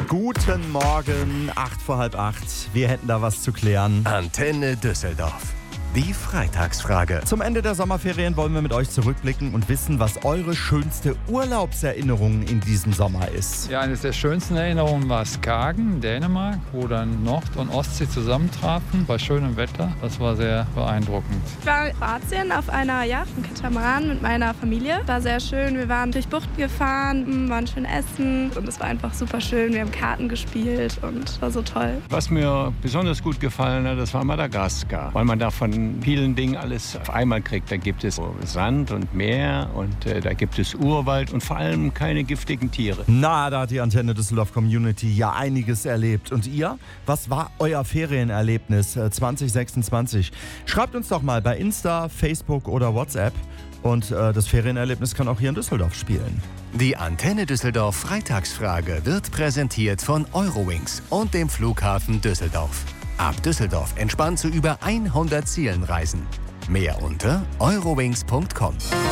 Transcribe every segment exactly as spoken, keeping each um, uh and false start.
Guten Morgen, acht vor halb acht. Wir hätten da was zu klären. Antenne Düsseldorf. Die Freitagsfrage. Zum Ende der Sommerferien wollen wir mit euch zurückblicken und wissen, was eure schönste Urlaubserinnerung in diesem Sommer ist. Ja, eine der schönsten Erinnerungen war Skagen, Dänemark, wo dann Nord- und Ostsee zusammentrafen bei schönem Wetter. Das war sehr beeindruckend. Ich war in Kroatien auf einer Yacht, im Katamaran mit meiner Familie. War sehr schön. Wir waren durch Buchten gefahren, waren schön essen und es war einfach super schön. Wir haben Karten gespielt und war so toll. Was mir besonders gut gefallen hat, das war Madagaskar, weil man da von vielen Dingen alles auf einmal kriegt. Da gibt es Sand und Meer und äh, da gibt es Urwald und vor allem keine giftigen Tiere. Na, da hat die Antenne Düsseldorf Community ja einiges erlebt. Und ihr? Was war euer Ferienerlebnis zwanzig sechsundzwanzig? Schreibt uns doch mal bei Insta, Facebook oder WhatsApp. Und äh, das Ferienerlebnis kann auch hier in Düsseldorf spielen. Die Antenne Düsseldorf Freitagsfrage wird präsentiert von Eurowings und dem Flughafen Düsseldorf. Ab Düsseldorf entspannt zu über hundert Zielen reisen. Mehr unter eurowings punkt com.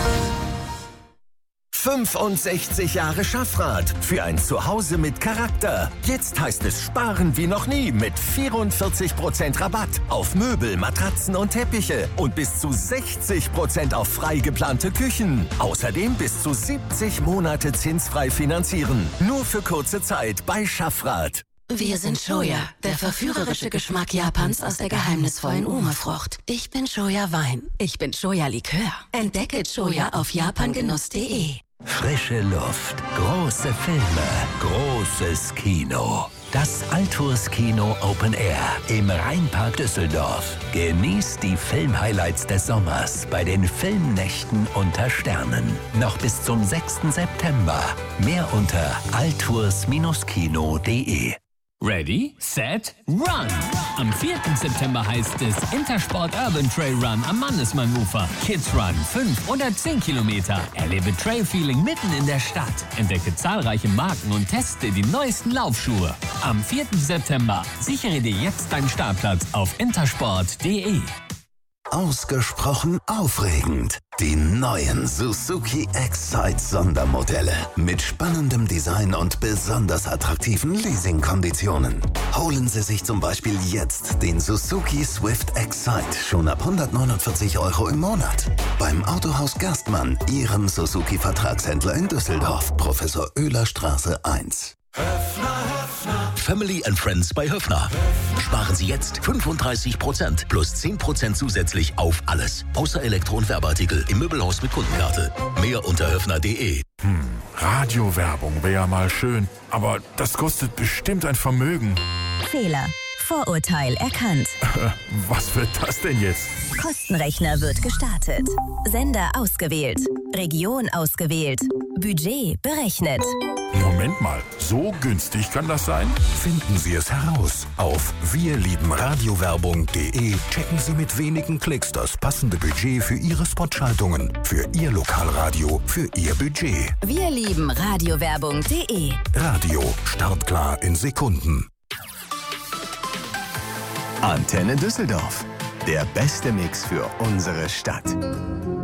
fünfundsechzig Jahre Schaffrath für ein Zuhause mit Charakter. Jetzt heißt es sparen wie noch nie mit vierundvierzig Prozent Rabatt auf Möbel, Matratzen und Teppiche und bis zu sechzig Prozent auf frei geplante Küchen. Außerdem bis zu siebzig Monate zinsfrei finanzieren. Nur für kurze Zeit bei Schaffrath. Wir sind Shoya, der verführerische Geschmack Japans aus der geheimnisvollen Ume-Frucht. Ich bin Shoya Wein. Ich bin Shoya Likör. Entdecke Shoya auf japangenuss punkt de. Frische Luft, große Filme, großes Kino. Das Altours Kino Open Air im Rheinpark Düsseldorf. Genießt die Filmhighlights des Sommers bei den Filmnächten unter Sternen. Noch bis zum sechsten September. Mehr unter altours kino punkt de. Ready, set, run! Am vierten September heißt es Intersport Urban Trail Run am Mannesmann-Ufer. Kids Run, fünf oder zehn Kilometer. Erlebe Trail-Feeling mitten in der Stadt. Entdecke zahlreiche Marken und teste die neuesten Laufschuhe. Am vierten September sichere dir jetzt deinen Startplatz auf intersport punkt de. Ausgesprochen aufregend. Die neuen Suzuki Excite Sondermodelle mit spannendem Design und besonders attraktiven Leasingkonditionen. Holen Sie sich zum Beispiel jetzt den Suzuki Swift Excite schon ab hundertneunundvierzig Euro im Monat. Beim Autohaus Gerstmann, Ihrem Suzuki-Vertragshändler in Düsseldorf, Professor Oehler Straße eins. Family and Friends bei Höffner. Sparen Sie jetzt fünfunddreißig Prozent plus zehn Prozent zusätzlich auf alles. Außer Elektro- und Werbeartikel im Möbelhaus mit Kundenkarte. Mehr unter höffner punkt de. Hm, Radiowerbung wäre ja mal schön, aber das kostet bestimmt ein Vermögen. Fehler. Vorurteil erkannt. Was wird das denn jetzt? Kostenrechner wird gestartet. Sender ausgewählt. Region ausgewählt. Budget berechnet. Moment mal, so günstig kann das sein? Finden Sie es heraus. Auf wir lieben radiowerbung punkt de checken Sie mit wenigen Klicks das passende Budget für Ihre Spotschaltungen, für Ihr Lokalradio, für Ihr Budget. Wir lieben radiowerbung punkt de. Radio, startklar in Sekunden. Antenne Düsseldorf. Der beste Mix für unsere Stadt.